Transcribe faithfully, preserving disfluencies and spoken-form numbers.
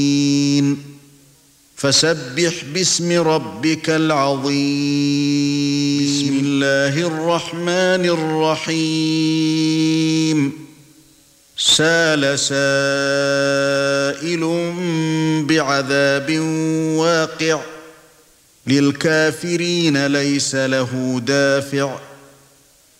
فسبح باسم ربك العظيم بسم الله الرحمن الرحيم سال سائل بعذاب واقع للكافرين ليس له دافع